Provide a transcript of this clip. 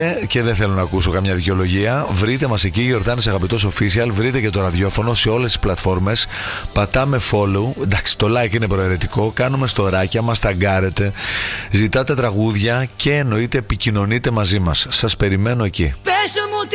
Και δεν θέλω να ακούσω καμιά δικαιολογία. Βρείτε μας εκεί, Γιορτάνης Αγαπητός Official. Βρείτε και το ραδιόφωνο σε όλες τις πλατφόρμες. Πατάμε follow. Εντάξει, το like είναι προαιρετικό. Κάνουμε στοράκια, μας ταγκάρετε. Ζητάτε τραγούδια και εννοείται επικοινωνείτε μαζί μας. Σας περιμένω εκεί.